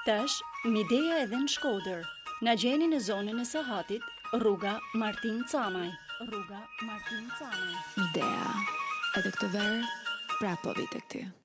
Tash, Midea edhe në Shkodër. Na gjeni në zonën e Sahatit, rruga Martin Camaj. Midea, edhe këtë verë, prapo vi tek ty.